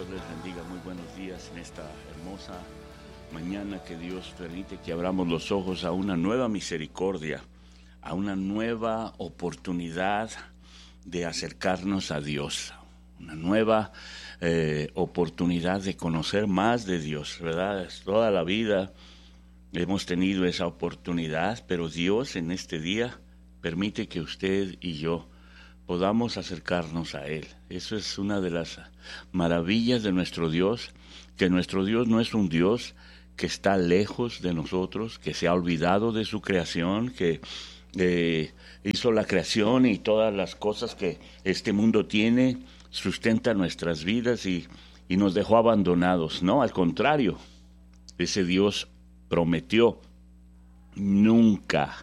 Dios les bendiga, muy buenos días en esta hermosa mañana que Dios permite que abramos los ojos a una nueva misericordia, a una nueva oportunidad de acercarnos a Dios, una nueva oportunidad de conocer más de Dios, ¿verdad? Toda la vida hemos tenido esa oportunidad, pero Dios en este día permite que usted y yo podamos acercarnos a Él. Eso es una de las maravillas de nuestro Dios, que nuestro Dios no es un Dios que está lejos de nosotros, que se ha olvidado de su creación, que hizo la creación y todas las cosas que este mundo tiene, sustenta nuestras vidas y nos dejó abandonados. No, al contrario, ese Dios prometió nunca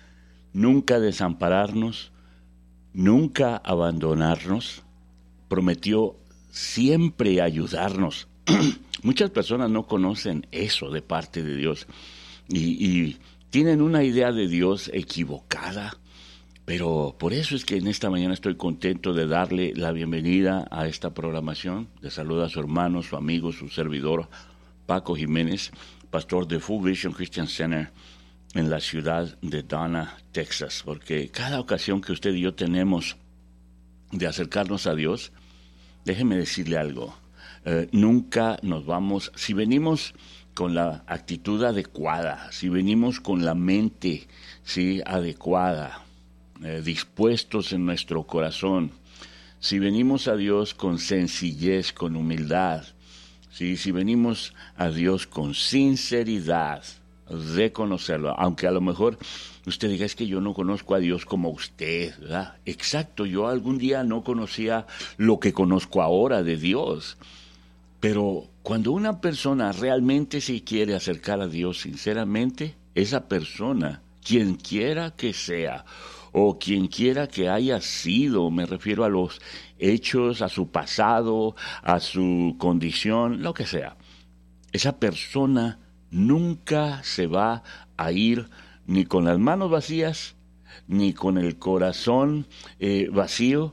desampararnos, nunca abandonarnos, prometió siempre ayudarnos. Muchas personas no conocen eso de parte de Dios y tienen una idea de Dios equivocada, pero por eso es que en esta mañana estoy contento de darle la bienvenida a esta programación. Le saluda a su hermano, su amigo, su servidor, Paco Jiménez, pastor de Full Vision Christian Center en la ciudad de Donna, Texas, porque cada ocasión que usted y yo tenemos de acercarnos a Dios, déjeme decirle algo, nunca nos vamos, si venimos con la actitud adecuada, si venimos con la mente ¿sí? adecuada, dispuestos en nuestro corazón, si venimos a Dios con sencillez, con humildad, ¿sí? Si venimos a Dios con sinceridad, de conocerlo, aunque a lo mejor usted diga, es que yo no conozco a Dios como usted, ¿verdad? Exacto, yo algún día no conocía lo que conozco ahora de Dios, pero cuando una persona realmente se quiere acercar a Dios sinceramente, esa persona, quien quiera que sea, o quien quiera que haya sido, me refiero a los hechos, a su pasado, a su condición, lo que sea, esa persona nunca se va a ir ni con las manos vacías, ni con el corazón vacío,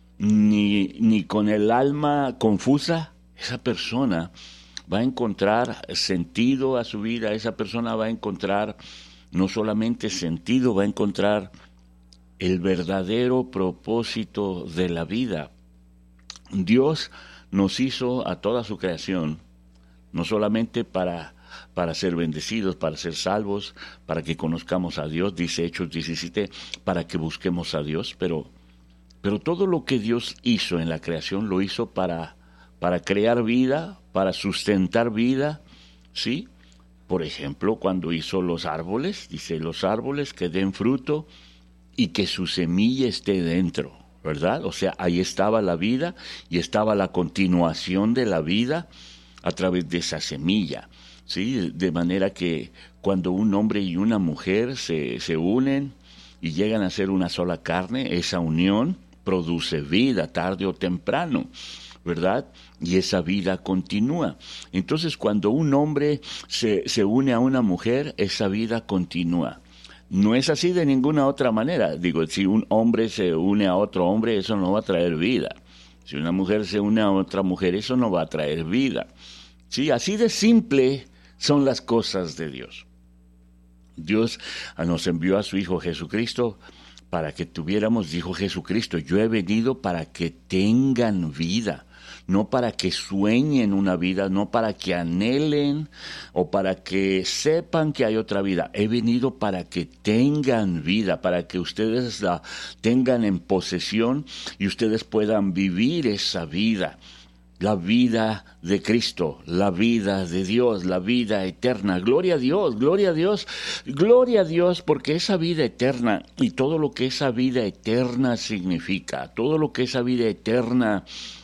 ni con el alma confusa. Esa persona va a encontrar sentido a su vida, esa persona va a encontrar no solamente sentido, va a encontrar el verdadero propósito de la vida. Dios nos hizo a toda su creación, no solamente para ser bendecidos, para ser salvos, para que conozcamos a Dios, dice Hechos 17, para que busquemos a Dios, pero todo lo que Dios hizo en la creación lo hizo para crear vida, para sustentar vida, ¿sí? Por ejemplo, cuando hizo los árboles, dice los árboles que den fruto y que su semilla esté dentro, ¿verdad? O sea, ahí estaba la vida y estaba la continuación de la vida a través de esa semilla. ¿Sí? De manera que cuando un hombre y una mujer se unen y llegan a ser una sola carne, esa unión produce vida tarde o temprano, ¿verdad? Y esa vida continúa. Entonces, cuando un hombre se une a una mujer, esa vida continúa. No es así de ninguna otra manera. Digo, si un hombre se une a otro hombre, eso no va a traer vida. Si una mujer se une a otra mujer, eso no va a traer vida. Sí, así de simple son las cosas de Dios. Dios nos envió a su Hijo Jesucristo para que tuviéramos, dijo Jesucristo, yo he venido para que tengan vida, no para que sueñen una vida, no para que anhelen o para que sepan que hay otra vida. He venido para que tengan vida, para que ustedes la tengan en posesión y ustedes puedan vivir esa vida. La vida de Cristo, la vida de Dios, la vida eterna. Gloria a Dios, gloria a Dios, gloria a Dios, porque esa vida eterna y todo lo que esa vida eterna significa, todo lo que esa vida eterna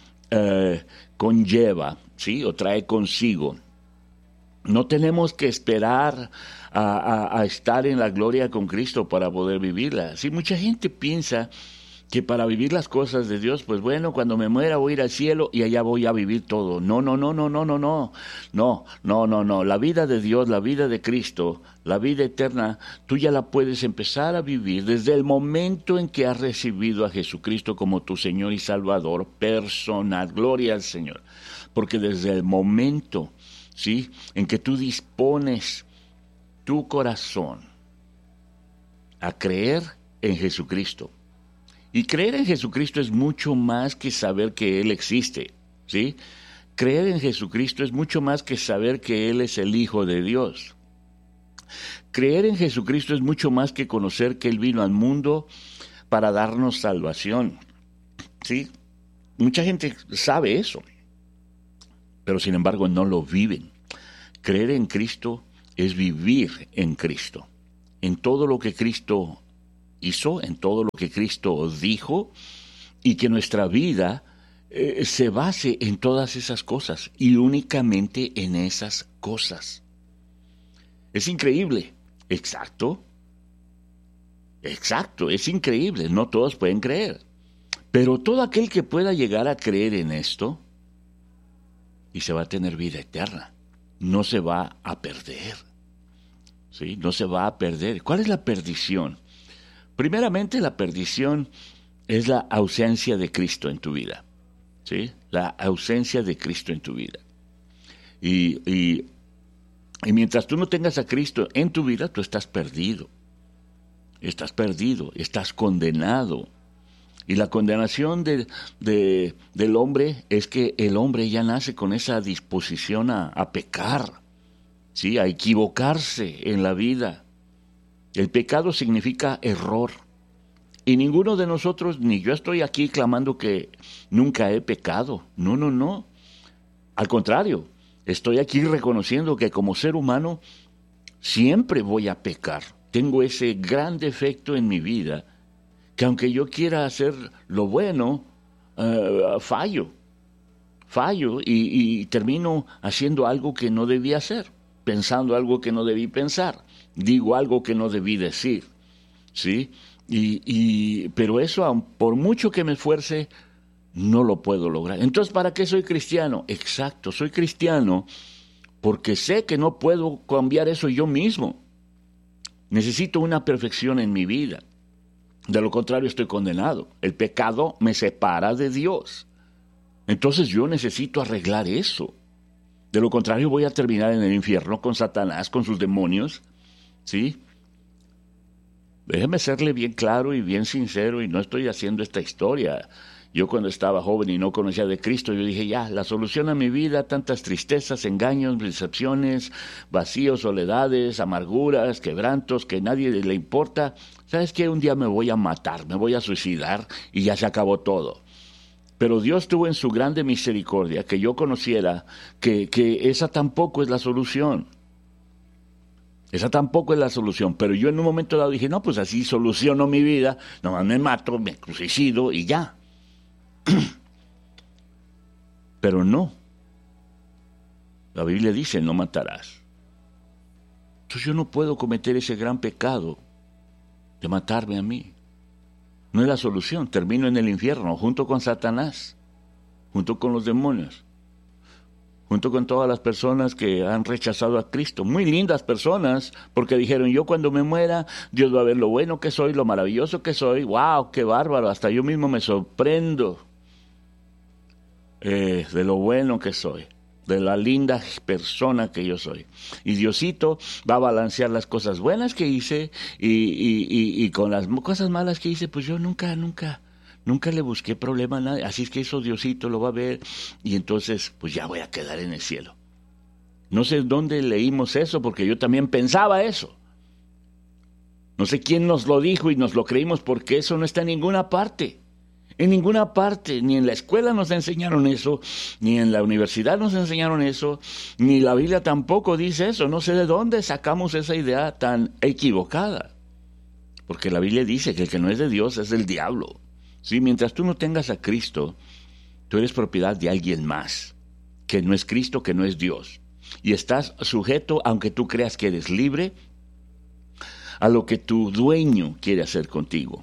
conlleva, ¿sí? O trae consigo. No tenemos que esperar a estar en la gloria con Cristo para poder vivirla. Sí, mucha gente piensa que para vivir las cosas de Dios, pues bueno, cuando me muera voy a ir al cielo y allá voy a vivir todo. No, no, no, no, no, no, no, no, no, no, no. La vida de Dios, la vida de Cristo, la vida eterna, tú ya la puedes empezar a vivir desde el momento en que has recibido a Jesucristo como tu Señor y Salvador personal. Gloria al Señor. Porque desde el momento, ¿sí?, en que tú dispones tu corazón a creer en Jesucristo. Y creer en Jesucristo es mucho más que saber que Él existe, ¿sí? Creer en Jesucristo es mucho más que saber que Él es el Hijo de Dios. Creer en Jesucristo es mucho más que conocer que Él vino al mundo para darnos salvación, ¿sí? Mucha gente sabe eso, pero sin embargo no lo viven. Creer en Cristo es vivir en Cristo, en todo lo que Cristo hizo, en todo lo que Cristo dijo, y que nuestra vida se base en todas esas cosas y únicamente en esas cosas. Es increíble. Exacto, es increíble. No todos pueden creer, pero todo aquel que pueda llegar a creer en esto, y se va a tener vida eterna, no se va a perder, ¿sí? No se va a perder. ¿Cuál es la perdición? Primeramente, la perdición es la ausencia de Cristo en tu vida, ¿sí? La ausencia de Cristo en tu vida. Y mientras tú no tengas a Cristo en tu vida, tú estás perdido, estás condenado. Y la condenación del hombre es que el hombre ya nace con esa disposición a pecar, ¿sí?, a equivocarse en la vida. El pecado significa error. Y ninguno de nosotros, ni yo estoy aquí clamando que nunca he pecado. No, no, no. Al contrario, estoy aquí reconociendo que como ser humano siempre voy a pecar. Tengo ese gran defecto en mi vida, que aunque yo quiera hacer lo bueno, fallo y termino haciendo algo que no debí hacer, pensando algo que no debí pensar, digo algo que no debí decir, ¿sí? Pero eso, por mucho que me esfuerce, no lo puedo lograr. Entonces, ¿para qué soy cristiano? Exacto, soy cristiano porque sé que no puedo cambiar eso yo mismo. Necesito una perfección en mi vida. De lo contrario, estoy condenado. El pecado me separa de Dios. Entonces yo necesito arreglar eso. De lo contrario, voy a terminar en el infierno con Satanás, con sus demonios, ¿sí? Déjeme serle bien claro y bien sincero, y no estoy haciendo esta historia. Yo cuando estaba joven y no conocía de Cristo, yo dije, ya, la solución a mi vida, tantas tristezas, engaños, decepciones, vacíos, soledades, amarguras, quebrantos, que a nadie le importa. ¿Sabes qué? Un día me voy a matar, me voy a suicidar y ya se acabó todo. Pero Dios tuvo en su grande misericordia que yo conociera que esa tampoco es la solución. Esa tampoco es la solución. Pero yo en un momento dado dije, no, pues así soluciono mi vida, nomás me mato, me suicido y ya. Pero no. La Biblia dice, no matarás. Entonces yo no puedo cometer ese gran pecado de matarme a mí. No es la solución. Termino en el infierno junto con Satanás, junto con los demonios, junto con todas las personas que han rechazado a Cristo. Muy lindas personas, porque dijeron, yo cuando me muera, Dios va a ver lo bueno que soy, lo maravilloso que soy. ¡Wow! ¡Qué bárbaro! Hasta yo mismo me sorprendo de lo bueno que soy, de la linda persona que yo soy. Y Diosito va a balancear las cosas buenas que hice y con las cosas malas que hice, pues yo nunca le busqué problema a nadie. Así es que eso Diosito lo va a ver y entonces pues ya voy a quedar en el cielo. No sé dónde leímos eso, porque yo también pensaba eso. No sé quién nos lo dijo y nos lo creímos, porque eso no está en ninguna parte. En ninguna parte, ni en la escuela nos enseñaron eso, ni en la universidad nos enseñaron eso, ni la Biblia tampoco dice eso. No sé de dónde sacamos esa idea tan equivocada. Porque la Biblia dice que el que no es de Dios es del diablo. ¿Sí? Mientras tú no tengas a Cristo, tú eres propiedad de alguien más, que no es Cristo, que no es Dios. Y estás sujeto, aunque tú creas que eres libre, a lo que tu dueño quiere hacer contigo.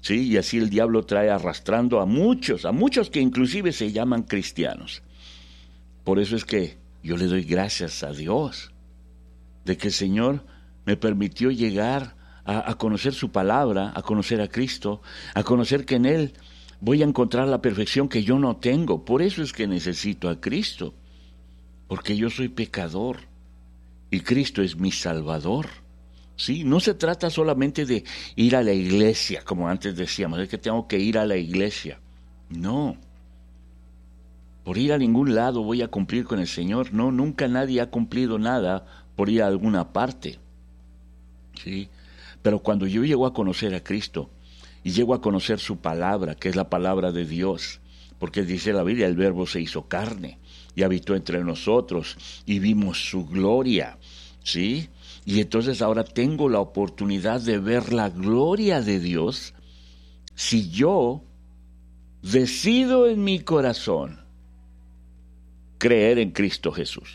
¿sí? Y así el diablo trae arrastrando a muchos que inclusive se llaman cristianos. Por eso es que yo le doy gracias a Dios de que el Señor me permitió llegar a conocer su palabra, a conocer a Cristo, a conocer que en Él voy a encontrar la perfección que yo no tengo. Por eso es que necesito a Cristo, porque yo soy pecador y Cristo es mi Salvador. Sí, no se trata solamente de ir a la iglesia, como antes decíamos, es que tengo que ir a la iglesia. No, por ir a ningún lado voy a cumplir con el Señor. No, nunca nadie ha cumplido nada por ir a alguna parte. Sí, pero cuando yo llego a conocer a Cristo y llego a conocer su palabra, que es la palabra de Dios, porque dice la Biblia, el Verbo se hizo carne y habitó entre nosotros y vimos su gloria, ¿sí? Y entonces ahora tengo la oportunidad de ver la gloria de Dios si yo decido en mi corazón creer en Cristo Jesús,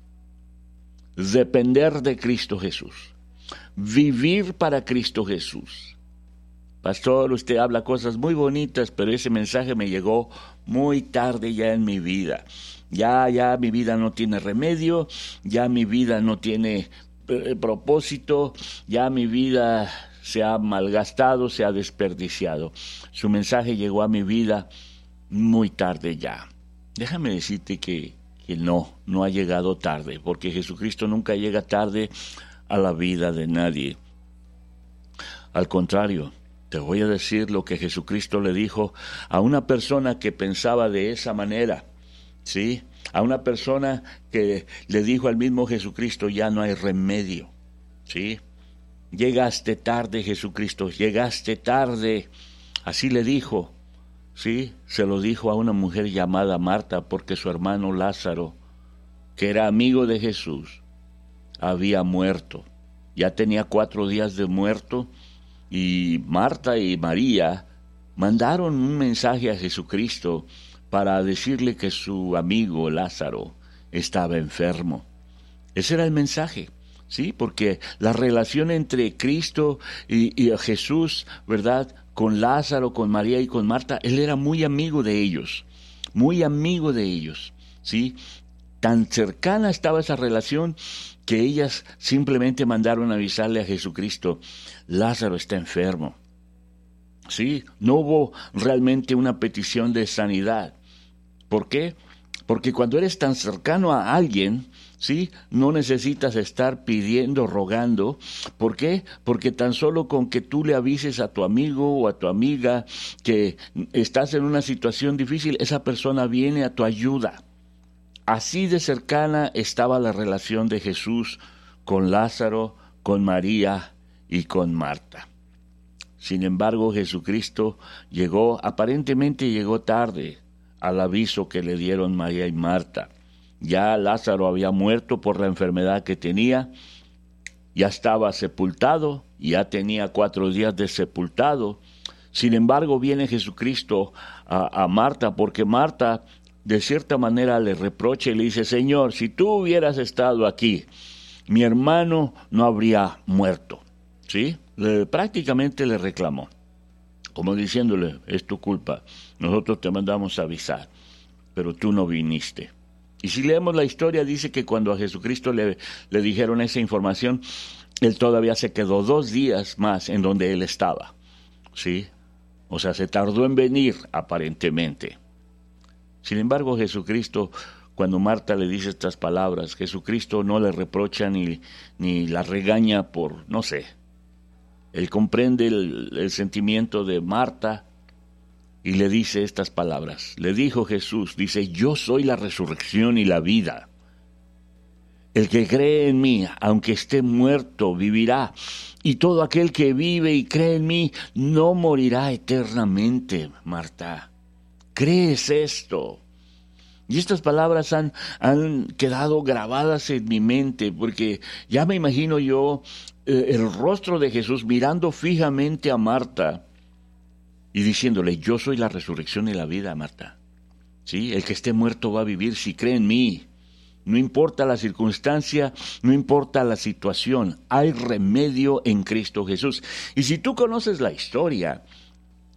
depender de Cristo Jesús, vivir para Cristo Jesús. Pastor, usted habla cosas muy bonitas, pero ese mensaje me llegó muy tarde ya en mi vida. Ya mi vida no tiene remedio, ya mi vida no tiene propósito, ya mi vida se ha malgastado, se ha desperdiciado. Su mensaje llegó a mi vida muy tarde ya. Déjame decirte que no ha llegado tarde, porque Jesucristo nunca llega tarde a la vida de nadie. Al contrario, te voy a decir lo que Jesucristo le dijo a una persona que pensaba de esa manera, ¿sí? A una persona que le dijo al mismo Jesucristo, ya no hay remedio, ¿sí? Llegaste tarde, Jesucristo, llegaste tarde. Así le dijo, ¿sí? Se lo dijo a una mujer llamada Marta, porque su hermano Lázaro, que era amigo de Jesús, había muerto. Ya tenía 4 días de muerto, y Marta y María mandaron un mensaje a Jesucristo para decirle que su amigo Lázaro estaba enfermo. Ese era el mensaje, ¿sí? Porque la relación entre Cristo y Jesús, ¿verdad?, con Lázaro, con María y con Marta, él era muy amigo de ellos, ¿sí? Tan cercana estaba esa relación que ellas simplemente mandaron a avisarle a Jesucristo, Lázaro está enfermo. Sí, no hubo realmente una petición de sanidad. ¿Por qué? Porque cuando eres tan cercano a alguien, ¿sí?, no necesitas estar pidiendo, rogando. ¿Por qué? Porque tan solo con que tú le avises a tu amigo o a tu amiga que estás en una situación difícil, esa persona viene a tu ayuda. Así de cercana estaba la relación de Jesús con Lázaro, con María y con Marta. Sin embargo, Jesucristo aparentemente llegó tarde al aviso que le dieron María y Marta. Ya Lázaro había muerto por la enfermedad que tenía, ya estaba sepultado, ya tenía 4 días de sepultado. Sin embargo, viene Jesucristo a Marta, porque Marta de cierta manera le reprocha y le dice, Señor, si tú hubieras estado aquí, mi hermano no habría muerto, ¿sí? Prácticamente le reclamó, como diciéndole, es tu culpa, nosotros te mandamos a avisar, pero tú no viniste. Y si leemos la historia, dice que cuando a Jesucristo le dijeron esa información, él todavía se quedó 2 días más en donde él estaba, ¿sí? O sea, se tardó en venir, aparentemente. Sin embargo, Jesucristo, cuando Marta le dice estas palabras, Jesucristo no le reprocha ni la regaña por, no sé. Él comprende el sentimiento de Marta y le dice estas palabras. Le dijo Jesús, dice, yo soy la resurrección y la vida. El que cree en mí, aunque esté muerto, vivirá. Y todo aquel que vive y cree en mí, no morirá eternamente, Marta. ¿Crees esto? Y estas palabras han quedado grabadas en mi mente, porque ya me imagino yo el rostro de Jesús mirando fijamente a Marta y diciéndole, yo soy la resurrección y la vida, Marta. ¿Sí? El que esté muerto va a vivir si cree en mí. No importa la circunstancia, no importa la situación, hay remedio en Cristo Jesús. Y si tú conoces la historia,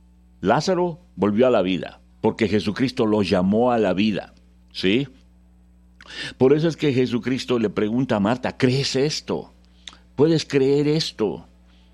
Lázaro volvió a la vida, porque Jesucristo lo llamó a la vida, ¿sí? Por eso es que Jesucristo le pregunta a Marta, ¿crees esto? ¿Puedes creer esto?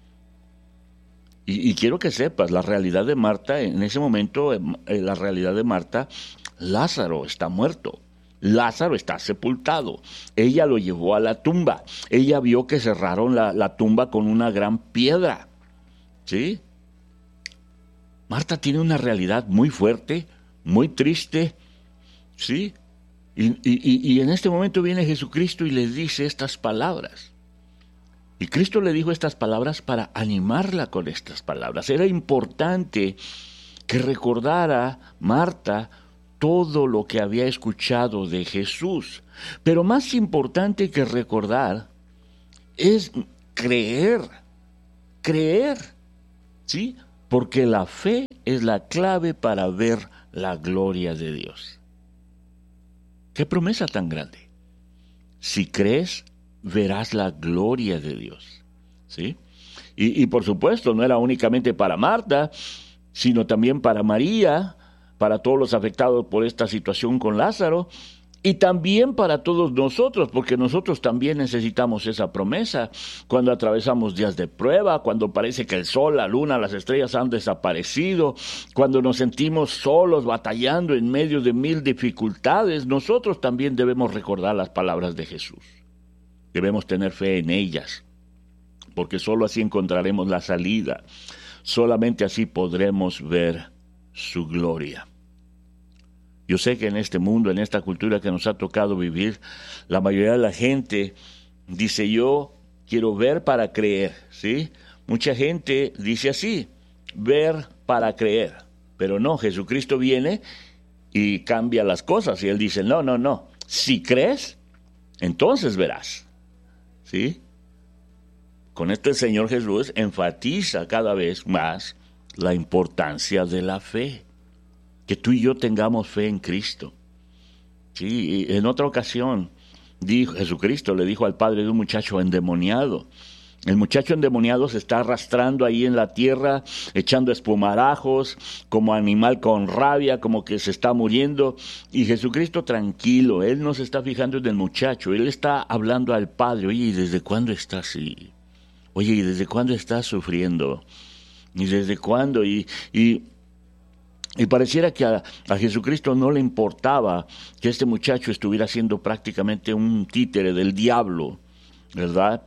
Y quiero que sepas, la realidad de Marta, en ese momento, la realidad de Marta, Lázaro está muerto. Lázaro está sepultado. Ella lo llevó a la tumba. Ella vio que cerraron la tumba con una gran piedra. ¿Sí? Marta tiene una realidad muy fuerte, muy triste. ¿Sí? Y en este momento viene Jesucristo y le dice estas palabras. Y Cristo le dijo estas palabras para animarla con estas palabras. Era importante que recordara Marta todo lo que había escuchado de Jesús. Pero más importante que recordar es creer, ¿sí? Porque la fe es la clave para ver la gloria de Dios. ¡Qué promesa tan grande! Si crees, verás la gloria de Dios, ¿sí? Y por supuesto, no era únicamente para Marta, sino también para María, para todos los afectados por esta situación con Lázaro, y también para todos nosotros, porque nosotros también necesitamos esa promesa. Cuando atravesamos días de prueba, cuando parece que el sol, la luna, las estrellas han desaparecido, cuando nos sentimos solos, batallando en medio de 1000 dificultades, nosotros también debemos recordar las palabras de Jesús. Debemos tener fe en ellas, porque solo así encontraremos la salida. Solamente así podremos ver su gloria. Yo sé que en este mundo, en esta cultura que nos ha tocado vivir, la mayoría de la gente dice, yo quiero ver para creer, ¿sí? Mucha gente dice así, ver para creer. Pero no, Jesucristo viene y cambia las cosas. Y Él dice, no. Si crees, entonces verás. ¿Sí? Con esto el Señor Jesús enfatiza cada vez más la importancia de la fe. Que tú y yo tengamos fe en Cristo. Sí, en otra ocasión, Jesucristo le dijo al padre de un muchacho endemoniado. El muchacho endemoniado se está arrastrando ahí en la tierra, echando espumarajos, como animal con rabia, como que se está muriendo. Y Jesucristo tranquilo, Él no se está fijando en el muchacho, Él está hablando al Padre. Oye, ¿y desde cuándo está así? Oye, ¿y desde cuándo estás sufriendo? ¿Y desde cuándo? Y pareciera que a Jesucristo no le importaba que este muchacho estuviera siendo prácticamente un títere del diablo, ¿verdad?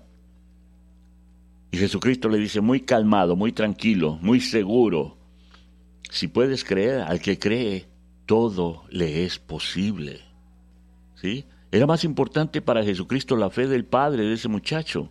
Y Jesucristo le dice muy calmado, muy tranquilo, muy seguro, si puedes creer, al que cree, todo le es posible. ¿Sí? Era más importante para Jesucristo la fe del padre de ese muchacho.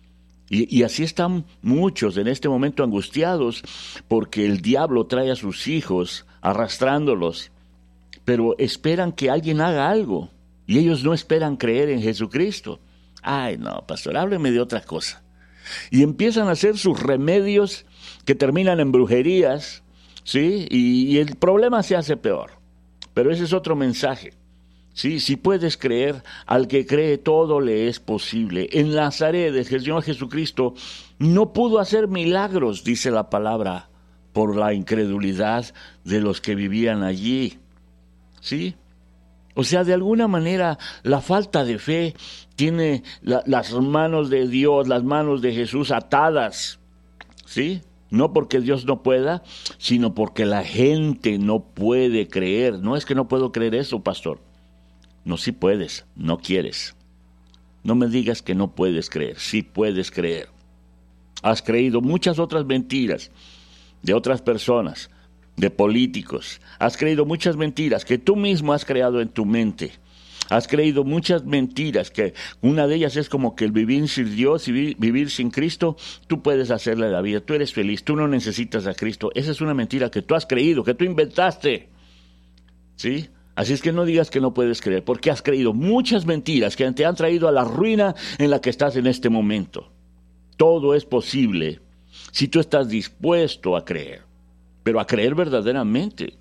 Y así están muchos en este momento angustiados porque el diablo trae a sus hijos arrastrándolos, pero esperan que alguien haga algo y ellos no esperan creer en Jesucristo. Ay, no, pastor, hábleme de otra cosa. Y empiezan a hacer sus remedios que terminan en brujerías, ¿sí? Y el problema se hace peor. Pero ese es otro mensaje. Sí, si puedes creer, al que cree todo le es posible. En Nazaret, el Señor Jesucristo no pudo hacer milagros, dice la palabra, por la incredulidad de los que vivían allí. ¿Sí? O sea, de alguna manera, la falta de fe tiene las manos de Dios, las manos de Jesús atadas. ¿Sí? No porque Dios no pueda, sino porque la gente no puede creer. No es que no puedo creer eso, pastor. No, sí puedes, no quieres. No me digas que no puedes creer, sí puedes creer. Has creído muchas otras mentiras de otras personas, de políticos. Has creído muchas mentiras que tú mismo has creado en tu mente. Has creído muchas mentiras, que una de ellas es como que el vivir sin Dios y vivir sin Cristo, tú puedes hacerle la vida, tú eres feliz, tú no necesitas a Cristo. Esa es una mentira que tú has creído, que tú inventaste. ¿Sí? Así es que no digas que no puedes creer, porque has creído muchas mentiras que te han traído a la ruina en la que estás en este momento. Todo es posible si tú estás dispuesto a creer, pero a creer verdaderamente.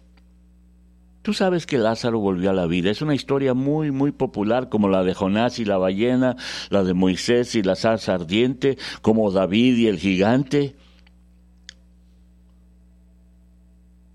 Tú sabes que Lázaro volvió a la vida. Es una historia muy, muy popular, como la de Jonás y la ballena, la de Moisés y la zarza ardiente, como David y el gigante.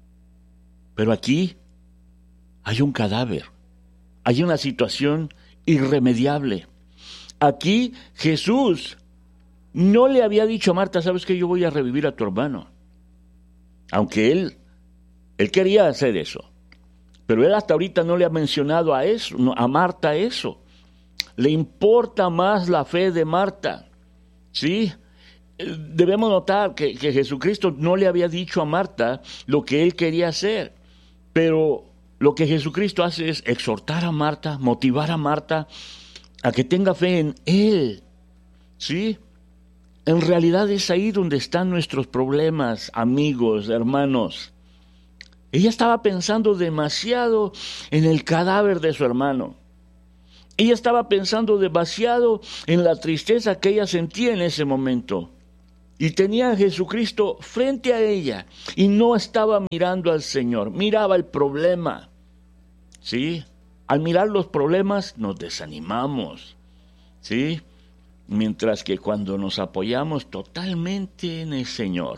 Pero aquí hay un cadáver, hay una situación irremediable. Aquí Jesús no le había dicho a Marta, ¿sabes qué? Yo voy a revivir a tu hermano. Aunque él quería hacer eso. Pero él hasta ahorita no le ha mencionado a eso, a Marta eso. Le importa más la fe de Marta. ¿Sí? Debemos notar que Jesucristo no le había dicho a Marta lo que él quería hacer. Pero lo que Jesucristo hace es exhortar a Marta, motivar a Marta a que tenga fe en él. ¿Sí? En realidad es ahí donde están nuestros problemas, amigos, hermanos. Ella estaba pensando demasiado en el cadáver de su hermano. Ella estaba pensando demasiado en la tristeza que ella sentía en ese momento. Y tenía a Jesucristo frente a ella y no estaba mirando al Señor, miraba el problema. ¿Sí? Al mirar los problemas nos desanimamos. ¿Sí? Mientras que cuando nos apoyamos totalmente en el Señor,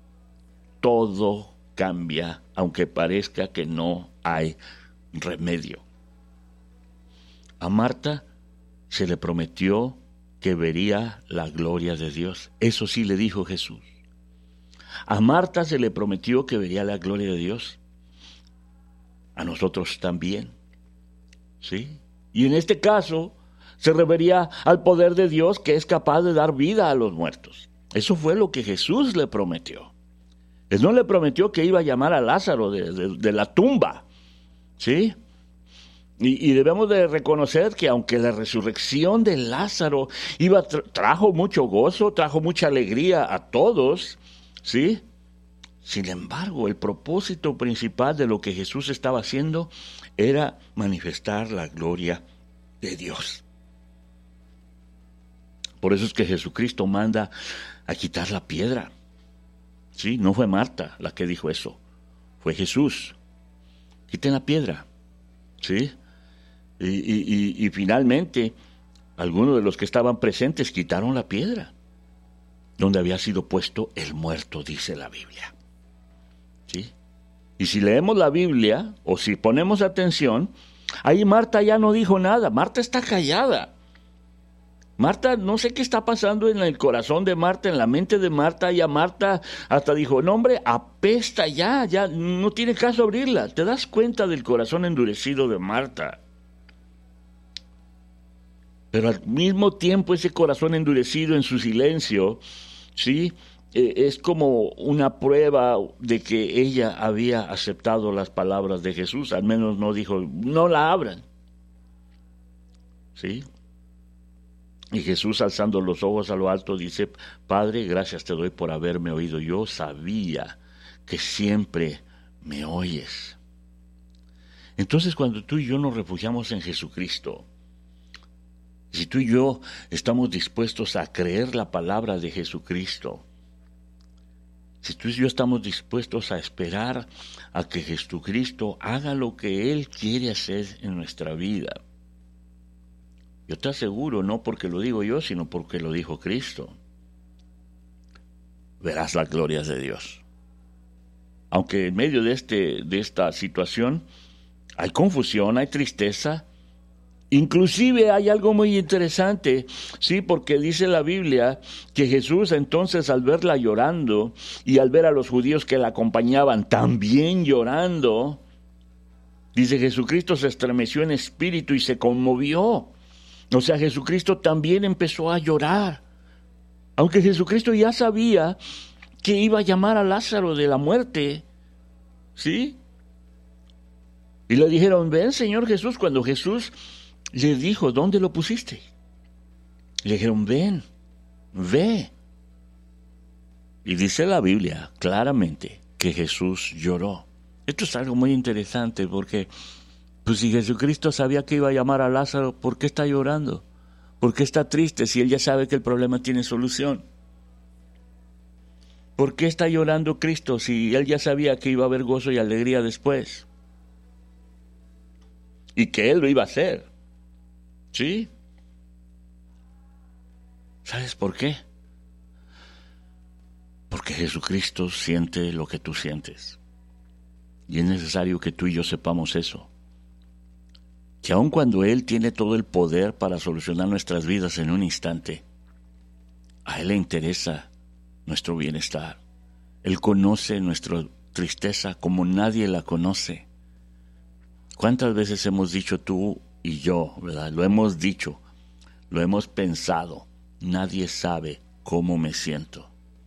todo cambia, aunque parezca que no hay remedio. A Marta se le prometió que vería la gloria de Dios. Eso sí le dijo Jesús. A Marta se le prometió que vería la gloria de Dios. A nosotros también. ¿Sí? Y en este caso se refería al poder de Dios que es capaz de dar vida a los muertos. Eso fue lo que Jesús le prometió. Él no le prometió que iba a llamar a Lázaro de la tumba. ¿Sí? Y debemos de reconocer que aunque la resurrección de Lázaro trajo mucho gozo, trajo mucha alegría a todos, ¿sí? Sin embargo, el propósito principal de lo que Jesús estaba haciendo era manifestar la gloria de Dios. Por eso es que Jesucristo manda a quitar la piedra. ¿Sí? No fue Marta la que dijo eso, fue Jesús. Quiten la piedra. ¿Sí? Y finalmente, algunos de los que estaban presentes quitaron la piedra donde había sido puesto el muerto, dice la Biblia. ¿Sí? Y si leemos la Biblia, o si ponemos atención, ahí Marta ya no dijo nada. Marta está callada. Marta, no sé qué está pasando en el corazón de Marta, en la mente de Marta. Ya Marta hasta dijo, no hombre, apesta ya no tiene caso abrirla. ¿Te das cuenta del corazón endurecido de Marta? Pero al mismo tiempo ese corazón endurecido en su silencio, ¿sí? Es como una prueba de que ella había aceptado las palabras de Jesús. Al menos no dijo, no la abran. ¿Sí? Y Jesús, alzando los ojos a lo alto, dice, Padre, gracias te doy por haberme oído. Yo sabía que siempre me oyes. Entonces, cuando tú y yo nos refugiamos en Jesucristo, si tú y yo estamos dispuestos a creer la palabra de Jesucristo, si tú y yo estamos dispuestos a esperar a que Jesucristo haga lo que Él quiere hacer en nuestra vida, yo te aseguro, no porque lo digo yo, sino porque lo dijo Cristo, verás las glorias de Dios. Aunque en medio de esta situación hay confusión, hay tristeza, inclusive hay algo muy interesante, sí, porque dice la Biblia que Jesús entonces al verla llorando y al ver a los judíos que la acompañaban también llorando, dice Jesucristo se estremeció en espíritu y se conmovió. O sea, Jesucristo también empezó a llorar. Aunque Jesucristo ya sabía que iba a llamar a Lázaro de la muerte, ¿sí? Y le dijeron, ven Señor Jesús, cuando Jesús le dijo, ¿dónde lo pusiste? Le dijeron, ven, ve. Y dice la Biblia claramente que Jesús lloró. Esto es algo muy interesante porque, pues si Jesucristo sabía que iba a llamar a Lázaro, ¿por qué está llorando? ¿Por qué está triste si Él ya sabe que el problema tiene solución? ¿Por qué está llorando Cristo si Él ya sabía que iba a haber gozo y alegría después? Y que Él lo iba a hacer. ¿Sí? ¿Sabes por qué? Porque Jesucristo siente lo que tú sientes. Y es necesario que tú y yo sepamos eso. Que aun cuando Él tiene todo el poder para solucionar nuestras vidas en un instante, a Él le interesa nuestro bienestar. Él conoce nuestra tristeza como nadie la conoce. ¿Cuántas veces hemos dicho tú y yo, verdad? Lo hemos dicho, lo hemos pensado. Nadie sabe cómo me siento.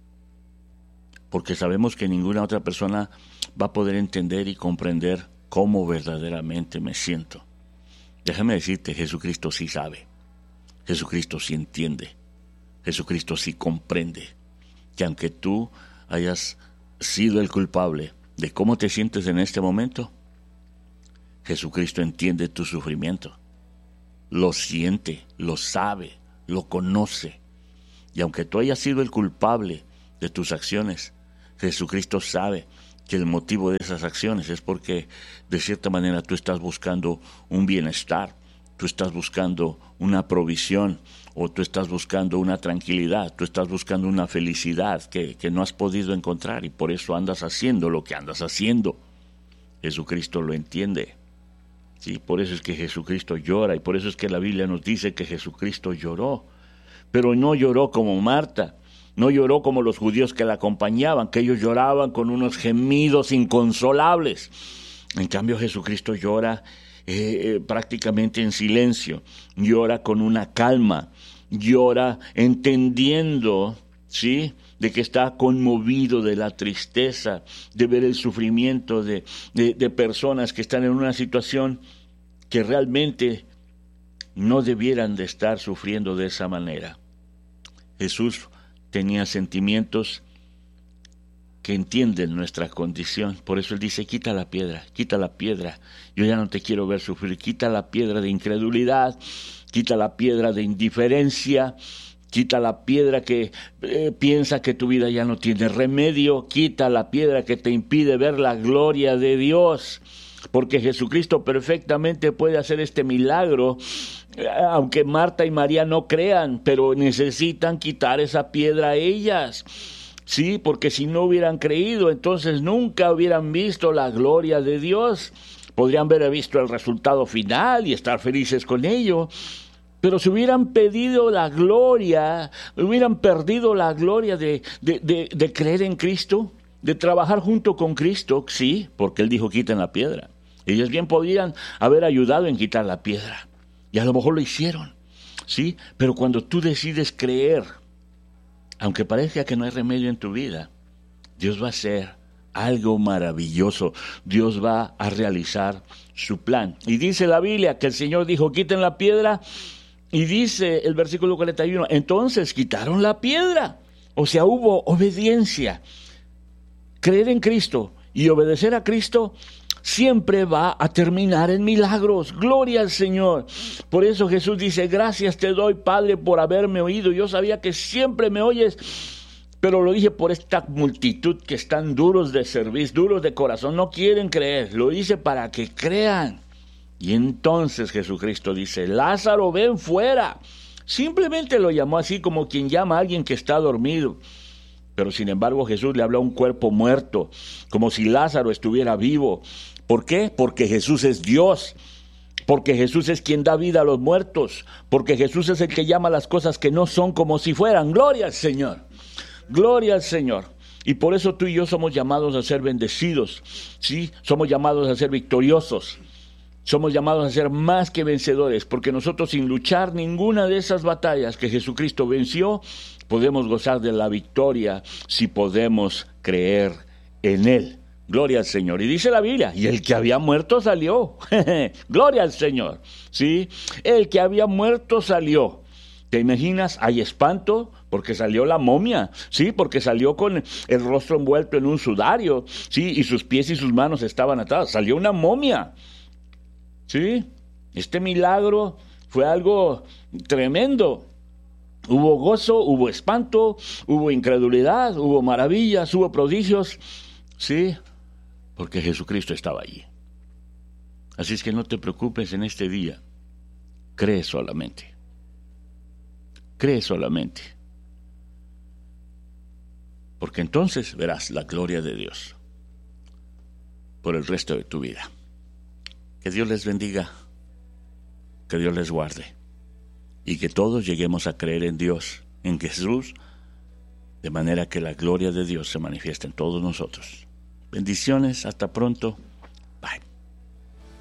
Porque sabemos que ninguna otra persona va a poder entender y comprender cómo verdaderamente me siento. Déjame decirte, Jesucristo sí sabe. Jesucristo sí entiende. Jesucristo sí comprende. Que aunque tú hayas sido el culpable de cómo te sientes en este momento, Jesucristo entiende tu sufrimiento. Lo siente, lo sabe, lo conoce. Y aunque tú hayas sido el culpable de tus acciones, Jesucristo sabe que el motivo de esas acciones es porque de cierta manera tú estás buscando un bienestar, tú estás buscando una provisión, o tú estás buscando una tranquilidad, tú estás buscando una felicidad que no has podido encontrar, y por eso andas haciendo lo que andas haciendo. Jesucristo lo entiende. Sí, por eso es que Jesucristo llora, y por eso es que la Biblia nos dice que Jesucristo lloró. Pero no lloró como Marta, no lloró como los judíos que la acompañaban, que ellos lloraban con unos gemidos inconsolables. En cambio, Jesucristo llora prácticamente en silencio, llora con una calma, llora entendiendo, ¿sí?, de que está conmovido de la tristeza, de ver el sufrimiento de personas que están en una situación que realmente no debieran de estar sufriendo de esa manera. Jesús tenía sentimientos que entienden nuestra condición. Por eso Él dice, quita la piedra, yo ya no te quiero ver sufrir, quita la piedra de incredulidad, quita la piedra de indiferencia, quita la piedra que piensa que tu vida ya no tiene remedio, quita la piedra que te impide ver la gloria de Dios, porque Jesucristo perfectamente puede hacer este milagro, aunque Marta y María no crean, pero necesitan quitar esa piedra a ellas. Sí, porque si no hubieran creído, entonces nunca hubieran visto la gloria de Dios. Podrían haber visto el resultado final y estar felices con ello, pero si hubieran pedido la gloria, hubieran perdido la gloria de creer en Cristo, de trabajar junto con Cristo, sí, porque Él dijo quiten la piedra. Ellos bien podrían haber ayudado en quitar la piedra, y a lo mejor lo hicieron, sí, pero cuando tú decides creer, aunque parezca que no hay remedio en tu vida, Dios va a hacer algo maravilloso. Dios va a realizar su plan. Y dice la Biblia que el Señor dijo, quiten la piedra, y dice el versículo 41, entonces quitaron la piedra. O sea, hubo obediencia. Creer en Cristo y obedecer a Cristo siempre va a terminar en milagros. Gloria al Señor. Por eso Jesús dice, gracias te doy, Padre, por haberme oído. Yo sabía que siempre me oyes, pero lo dije por esta multitud que están duros de servicio, duros de corazón, no quieren creer. Lo hice para que crean. Y entonces Jesucristo dice, Lázaro, ven fuera. Simplemente lo llamó así como quien llama a alguien que está dormido. Pero sin embargo Jesús le habló a un cuerpo muerto, como si Lázaro estuviera vivo. ¿Por qué? Porque Jesús es Dios, porque Jesús es quien da vida a los muertos, porque Jesús es el que llama las cosas que no son como si fueran. ¡Gloria al Señor! ¡Gloria al Señor! Y por eso tú y yo somos llamados a ser bendecidos, ¿sí? Somos llamados a ser victoriosos. Somos llamados a ser más que vencedores, porque nosotros sin luchar ninguna de esas batallas que Jesucristo venció, podemos gozar de la victoria si podemos creer en Él. Gloria al Señor. Y dice la Biblia, y el que había muerto salió. Gloria al Señor. ¿Sí? El que había muerto salió. ¿Te imaginas? Hay espanto porque salió la momia, ¿sí? Porque salió con el rostro envuelto en un sudario, ¿sí? Y sus pies y sus manos estaban atadas. Salió una momia. ¿Sí? Este milagro fue algo tremendo. Hubo gozo, hubo espanto, hubo incredulidad, hubo maravillas, hubo prodigios. ¿Sí? Porque Jesucristo estaba allí. Así es que no te preocupes en este día. Cree solamente. Cree solamente. Porque entonces verás la gloria de Dios. por el resto de tu vida. Que Dios les bendiga, que Dios les guarde y que todos lleguemos a creer en Dios, en Jesús, de manera que la gloria de Dios se manifieste en todos nosotros. Bendiciones, hasta pronto. Bye.